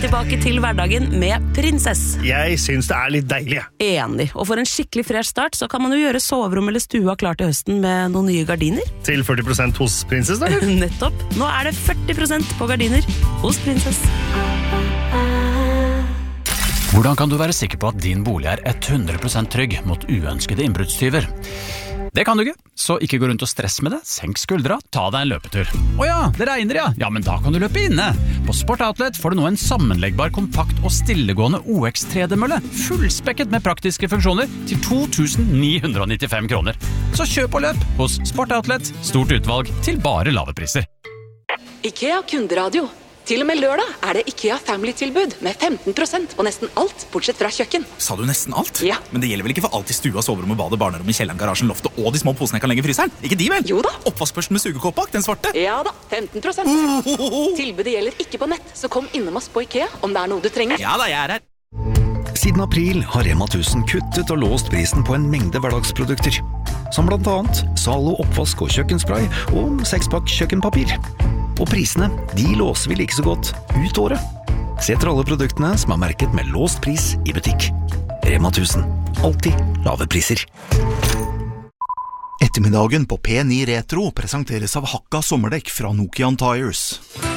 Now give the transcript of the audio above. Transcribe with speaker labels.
Speaker 1: tilbake til hverdagen med Prinsess.
Speaker 2: Jeg synes det litt deilig.
Speaker 1: Enig, og for en skikkelig fresh start så kan man jo gjøre soverom eller stua klar til høsten med noen nye gardiner.
Speaker 2: Til 40% hos Prinsess, da?
Speaker 1: Nettopp. Nå det 40% på gardiner hos Prinsess.
Speaker 3: Hvordan kan du være sikker på at din bolig 100% trygg mot uønskede innbruddstyver? Det kan du ikke, så ikke gå rundt og stress med det. Senk skuldra, ta deg en løpetur. Åja, det regner ja! Ja, men da kan du løpe inne. På Sport Outlet får du nå en sammenleggbar, kompakt og stillegående OX3D-mølle. Fullspekket med praktiske funksjoner til 2.995 kroner. Så kjøp og løp hos Sport Outlet. Stort utvalg til bare lave priser.
Speaker 4: IKEA kunderadio. Til og med lørdag det IKEA Family-tilbud med 15% på nesten alt, bortsett fra kjøkken.
Speaker 5: Sa du nesten alt?
Speaker 4: Ja.
Speaker 5: Men det gjelder vel ikke for alt I stua, soverom, badet, barnerom, I kjelleren, garasjen, loftet og de små posene jeg kan legge I fryseren? Ikke de vel?
Speaker 4: Jo da.
Speaker 5: Oppvaskbørsten med sugekåpak, den svarte?
Speaker 4: Ja da, 15%. Tilbudet gjelder ikke på nett, så kom innom oss på IKEA om det noe du trenger.
Speaker 5: Ja da, jeg her.
Speaker 6: Siden april har Rema 1000 kuttet og låst prisen på en mengde hverdagsprodukter. Som blant annet Zalo oppvask og kjøkkenspray og 6-pakk kjøkkenpapir. Og prisene, de låser vi like så godt ut året. Se etter alle produktene som merket med låst pris I butikk. Rema 1000. Alltid lave priser.
Speaker 7: Ettermiddagen på P9 Retro presenteres av Hakka sommerdekk fra Nokian Tires.